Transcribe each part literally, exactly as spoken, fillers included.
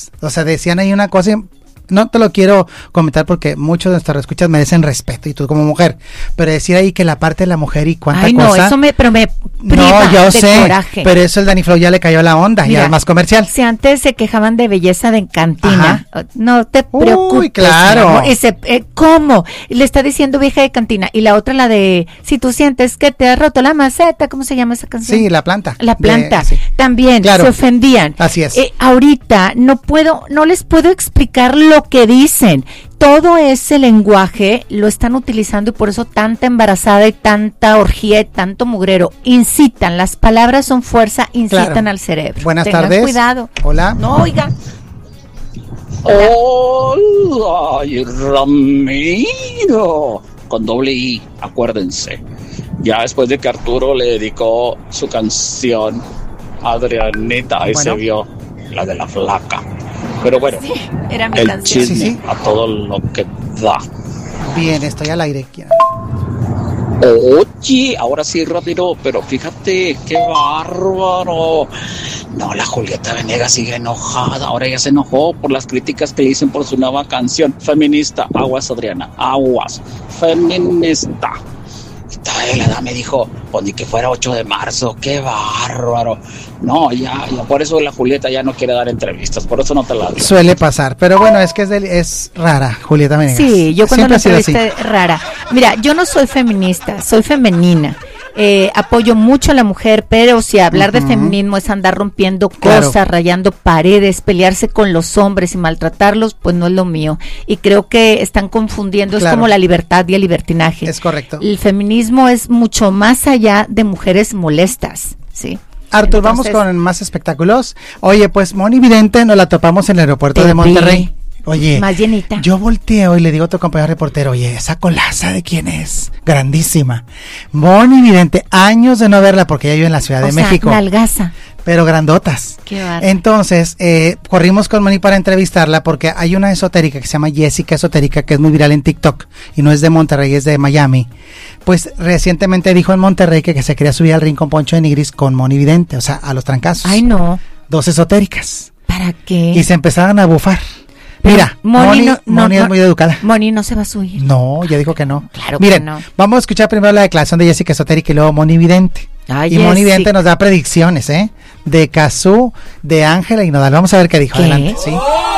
O sea, decían ahí una cosa, no te lo quiero comentar porque muchos de nuestros escuchas merecen respeto y tú como mujer, pero decir ahí que la parte de la mujer y cuánta Ay, no, cosa. eso me, pero me priva no, yo de sé, coraje. Pero eso el Danny Flow ya le cayó la onda. Mira, ya es más comercial. Si antes se quejaban de belleza de cantina, ajá, no te preocupes. Uy, claro. Ese, eh, ¿Cómo? Le está diciendo vieja de cantina. Y la otra, la de, si tú sientes que te has roto la maceta, ¿cómo se llama esa canción? Sí, la planta. La planta. De, sí. También, claro, se ofendían. Así es. Eh, ahorita no puedo, no les puedo explicar lo que dicen. Todo ese lenguaje lo están utilizando y por eso tanta embarazada y tanta orgía y tanto mugrero. Incitan, las palabras son fuerza, incitan claro. al cerebro. Buenas Tengan tardes. cuidado. Hola. No, oigan. Hola, Ramiro. Con doble I, acuérdense. Ya después de que Arturo le dedicó su canción a Adrianita, ahí bueno. se vio la de la flaca. Pero bueno, sí, era mi el canción. chisme sí, sí. a todo lo que da. Bien, estoy al aire. Oye, ahora sí, Ramiro, pero fíjate, qué bárbaro. No, la Julieta Venegas sigue enojada. Ahora ella se enojó por las críticas que le dicen por su nueva canción. Feminista, aguas, Adriana, aguas. Feminista. Y la edad me dijo, pues ni que fuera ocho de marzo, qué bárbaro. No, ya, ya por eso la Julieta ya no quiere dar entrevistas, por eso no te la digo. Suele pasar, pero bueno, es que es, de, es rara, Julieta Venegas. Sí, yo cuando Siempre la entrevisté es rara. Mira, yo no soy feminista, soy femenina. Eh, apoyo mucho a la mujer, pero si hablar uh-huh. de feminismo es andar rompiendo cosas, claro. rayando paredes, pelearse con los hombres y maltratarlos, pues no es lo mío. Y creo que están confundiendo, claro. es como la libertad y el libertinaje. Es correcto. El feminismo es mucho más allá de mujeres molestas, ¿sí? Artur, entonces, vamos con más espectáculos. Oye, pues Moni Vidente nos la topamos en el aeropuerto de Monterrey. Oye, más llenita. Yo volteo y le digo a tu compañero reportero, oye, ¿esa colaza de quién es? Grandísima. Moni Vidente, años de no verla porque ella vive en la Ciudad o de sea, México. Nalgaza. Pero grandotas. Qué bárbaro. Entonces, eh, corrimos con Moni para entrevistarla porque hay una esotérica que se llama Jessica Esotérica que es muy viral en TikTok y no es de Monterrey, es de Miami. Pues recientemente dijo en Monterrey que, que se quería subir al ring con Poncho de Nigris con Moni Vidente, o sea, a los trancazos. Ay, no. Dos esotéricas. ¿Para qué? Y se empezaron a bufar. Mira, Moni, Moni, no, no, Moni no, es muy educada. Moni no se va a subir. No, ya dijo que no. Claro Miren, que no. Vamos a escuchar primero la declaración de Jessica Esotérica y luego Moni Vidente. Ay, y Jessica. Moni Vidente nos da predicciones, ¿eh? De Cazú, de Ángela y Nodal. Vamos a ver qué dijo. ¿Qué? Adelante, ¿sí?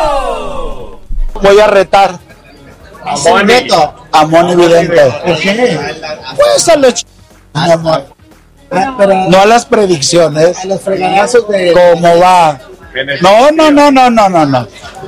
Voy a retar a Moni, a Moni Vidente. Pues a los ch... mi amor. No a las predicciones. A los fregadazos de... ¿Cómo va? No, no, no, no, no, no, no.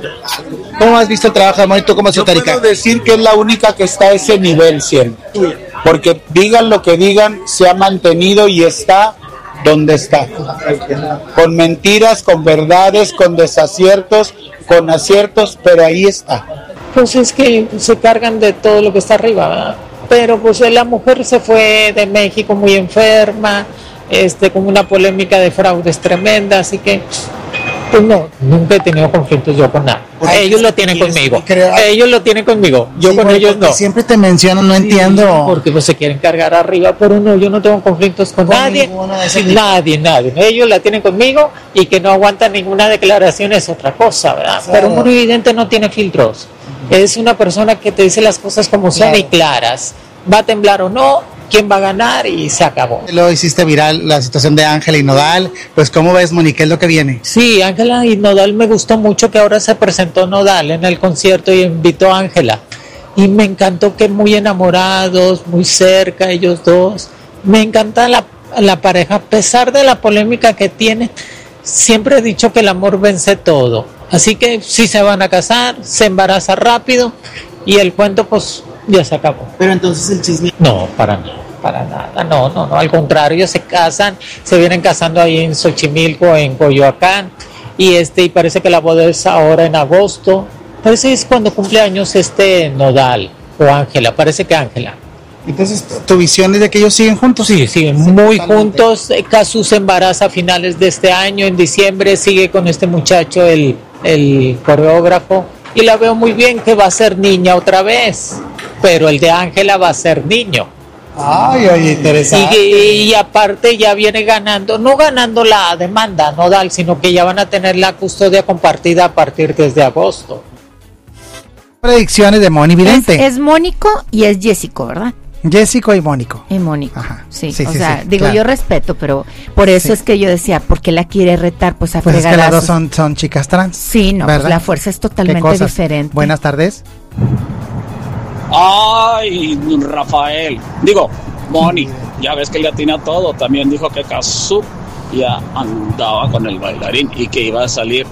¿Cómo has visto el trabajo de Moni tú como esotérica? Yo puedo decir que es la única que está a ese nivel siempre. Porque digan lo que digan, se ha mantenido y está donde está. Con mentiras, con verdades, con desaciertos, con aciertos, pero ahí está. Pues es que se cargan de todo lo que está arriba, ¿verdad? Pero pues la mujer se fue de México muy enferma, este, con una polémica de fraudes tremenda, así que pues no, nunca he tenido conflictos yo con nada. Ellos lo tienen conmigo. Ellos lo tienen conmigo. Yo sí, con bueno, ellos no. Siempre te mencionan, no sí, entiendo. Porque pues se quieren cargar arriba, pero no, yo no tengo conflictos con, con nadie. Nadie, nadie. Ellos la tienen conmigo y que no aguantan ninguna declaración es otra cosa, ¿verdad? Claro. Pero muy evidente no tiene filtros. Es una persona que te dice las cosas como son claro. y claras. Va a temblar o no, quién va a ganar y se acabó. Lo hiciste viral la situación de Ángela y Nodal, pues ¿cómo ves, Moni, qué es lo que viene? Sí, Ángela y Nodal me gustó mucho que ahora se presentó Nodal en el concierto y invitó a Ángela. Y me encantó que muy enamorados, muy cerca ellos dos. Me encanta la, la pareja, a pesar de la polémica que tiene. Siempre he dicho que el amor vence todo. Así que si se van a casar, se embaraza rápido y el cuento pues ya se acabó. Pero entonces el chisme... No, para nada, para nada, no, no, no, al contrario, se casan, se vienen casando ahí en Xochimilco, en Coyoacán, y este, y parece que la boda es ahora en agosto, parece que es cuando cumple años este Nodal, o Ángela, parece que Ángela. Entonces, ¿tu visión es de que ellos siguen juntos? Sí, siguen sí, muy totalmente. juntos, Cazzu se embaraza a finales de este año, en diciembre sigue con este muchacho, el, el coreógrafo, y la veo muy bien que va a ser niña otra vez. Pero el de Ángela va a ser niño. Ay, oye, interesante. Y, y aparte ya viene ganando, no ganando la demanda nodal, sino que ya van a tener la custodia compartida a partir desde agosto. Predicciones de Moni Vidente. Es, es Mónico y es Jessico, ¿verdad? Jessico y Mónico. Y Mónico. Ajá. Sí, Sí, o sí, sea, sí, digo, claro. yo respeto, pero por eso Sí. es que yo decía, ¿por qué la quiere retar? Pues a Pues es que las dos fregadazos. son, son chicas trans. Sí, no, ¿verdad? pues la fuerza es ¿Qué totalmente cosas? diferente. Buenas tardes. Ay, Rafael. Digo, Moni, ya ves que le atina todo. También dijo que Kazu ya andaba con el bailarín y que iba a salir.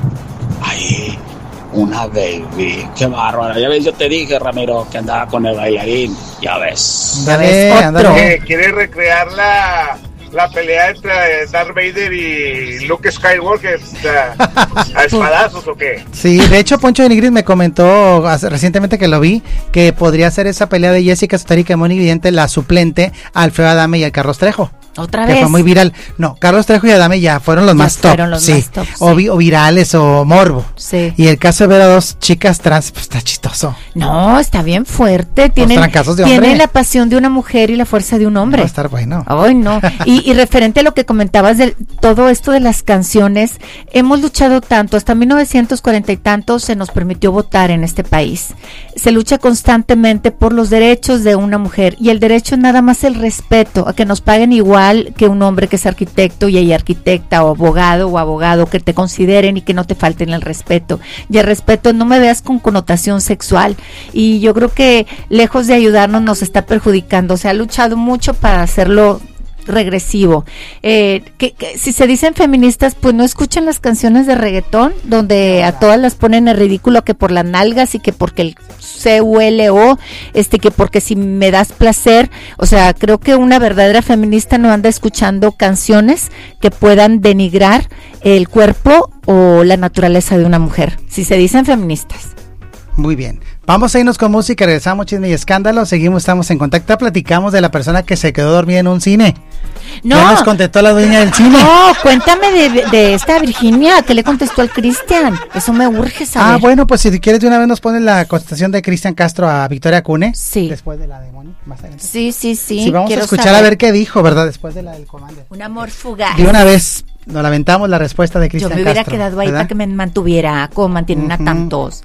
Ay, una baby. Qué bárbara. Ya ves, yo te dije, Ramiro, que andaba con el bailarín. Ya ves. Dale, ves, otro. ándale. Eh, ¿Quiere recrear la, la pelea entre Darth Vader y Luke Skywalker a, a espadazos o qué? Sí, de hecho Poncho de Nigris me comentó hace- recientemente que lo vi, que podría ser esa pelea de Jessica Esotérica y Moni Vidente la suplente a Alfredo Adame y a Carlos Trejo. Otra Que vez. fue muy viral. No, Carlos Trejo y Adame ya fueron los Ya más top. fueron los sí. más top, sí. O, vi- o virales o morbo. Sí. Y el caso de ver a dos chicas trans, pues está chistoso. No, está bien fuerte. Tienen, trancazos de tienen hombre. la pasión de una mujer y la fuerza de un hombre. Va a estar bueno. Ay, no. Y, y referente a lo que comentabas de todo esto de las canciones, hemos luchado tanto, hasta mil novecientos cuarenta y tantos se nos permitió votar en este país. Se lucha constantemente por los derechos de una mujer y el derecho es nada más el respeto, a que nos paguen igual que un hombre que es arquitecto y ella arquitecta o abogado o abogado, que te consideren y que no te falten el respeto. Y el respeto, no me veas con connotación sexual. Y yo creo que lejos de ayudarnos nos está perjudicando. Se ha luchado mucho para hacerlo regresivo. Eh, que, que si se dicen feministas, pues no escuchen las canciones de reggaetón donde a todas las ponen en ridículo, que por las nalgas y que porque el C U L O, este, que porque si me das placer. O sea, creo que una verdadera feminista no anda escuchando canciones que puedan denigrar el cuerpo o la naturaleza de una mujer, si se dicen feministas. Muy bien. Vamos a irnos con música, regresamos, chisme y escándalo, seguimos, estamos en contacto, platicamos de la persona que se quedó dormida en un cine. No. Ya nos contestó la dueña del cine. No, cuéntame de, de esta Virginia, ¿qué le contestó al Cristian? Eso me urge saber. Ah, bueno, pues si quieres de una vez nos pones la contestación de Cristian Castro a Victoria Cune. Sí. Después de la de Moni, más adelante. Sí, sí, sí. Sí, vamos a quiero escuchar saber. a ver qué dijo, ¿verdad? Después de la del Commander. Un amor fugaz. De una vez nos lamentamos la respuesta de Yo Cristian me hubiera Castro, quedado ahí ¿verdad? para que me mantuviera, como mantienen a Ujú. tantos.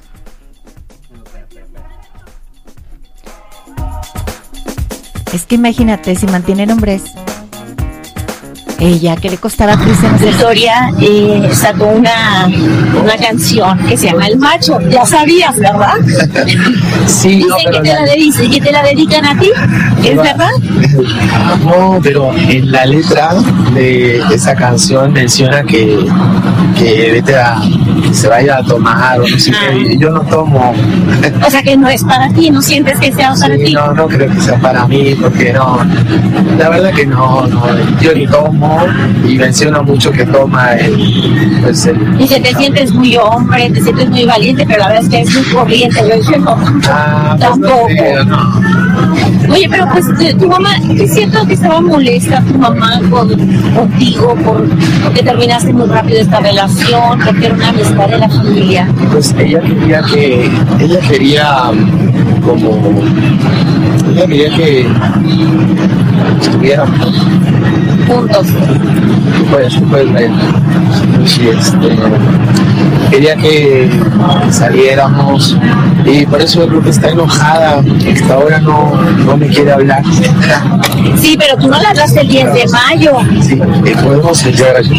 Es que imagínate, si mantienen hombres. Ella, ¿qué le costaba a Cristian hacer? Victoria eh, sacó una, una canción que se llama El Macho. Ya sabías, ¿verdad? Sí, no, Dicen pero que te la dedican, que te la dedican a ti. ¿Es verdad? no, pero en la letra de esa canción menciona que, que vete a, que se vaya a tomar o no sé qué, y yo no tomo. O sea que no es para ti, no sientes que sea para Sí, ti. no, no creo que sea para mí, porque no, la verdad que no, no, yo ni tomo y menciono mucho que toma el, pues el, Dice, te sientes muy hombre, te sientes muy valiente, pero la verdad es que es muy corriente. Yo dije, no, ah, pues no tampoco. sé, no. Oye, pero pues tu tu mamá, es cierto que estaba molesta tu mamá con, contigo por, porque terminaste muy rápido esta relación, porque era una amistad de la familia. Pues ella quería que, ella quería um, como, ella quería que estuviéramos Juntos. pues, pues ver. Y este, quería que saliéramos y por eso yo creo que está enojada, hasta ahora no, no me quiere hablar. Sí, pero tú no la hablaste el diez de mayo. Sí, y podemos llegar a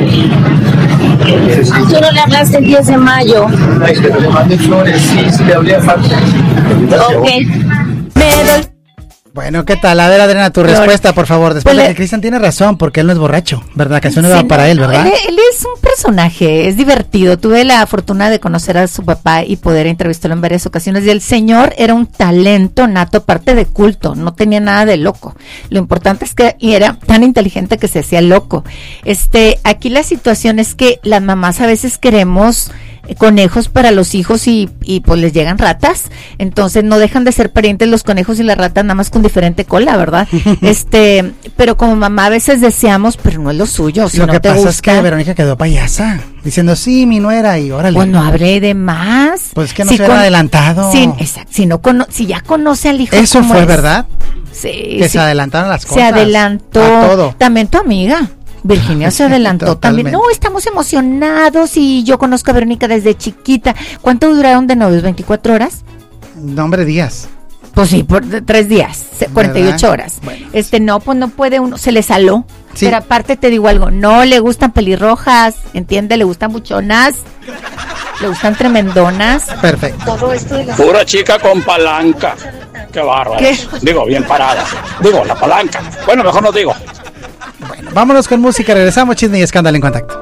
Tú no le hablaste el diez de mayo. Ay, pero le mandé flores, sí, sí le hablé a falta. Ok. Bueno, ¿qué tal? A ver, Adriana, tu Flor. respuesta, por favor. Después Pues de le- que Cristian tiene razón, porque él no es borracho, ¿verdad? La canción no Sí, iba para no, él, ¿verdad? Él, él es un personaje, es divertido. Tuve la fortuna de conocer a su papá y poder entrevistarlo en varias ocasiones. Y el señor era un talento nato, aparte de culto, no tenía nada de loco. Lo importante es que y era tan inteligente que se hacía loco. Este, aquí la situación es que las mamás a veces queremos conejos para los hijos y, y pues les llegan ratas, entonces no dejan de ser parientes los conejos y las ratas, nada más con diferente cola, ¿verdad? este, pero como mamá a veces deseamos, pero no es lo suyo, si lo no que te pasa gusta, es que Verónica quedó payasa, diciendo sí, mi nuera, y órale. pues no hablé de más. Pues que no si se hubiera adelantado. Si, exacto, si, no cono, si ya conoce al hijo. Eso fue, es, ¿verdad? Sí. Que sí. se adelantaron las cosas. Se adelantó. A todo. También tu amiga. Virginia se adelantó Totalmente. también. No, estamos emocionados y yo conozco a Verónica desde chiquita. ¿Cuánto duraron de novios? ¿veinticuatro horas? No, hombre, días. Pues sí, por tres días, cuarenta y ocho ¿verdad? horas. Bueno. Este, no, pues no puede uno, se le saló. Sí. Pero aparte te digo algo, no le gustan pelirrojas, ¿entiende? Le gustan buchonas, le gustan tremendonas. Perfecto. Todo esto de las... Pura chica con palanca. Qué bárbaro. ¿Qué? Digo, bien parada. Digo, la palanca. Bueno, mejor no digo. Bueno, vámonos con música, regresamos, Chisme y Escándalo en Contacto.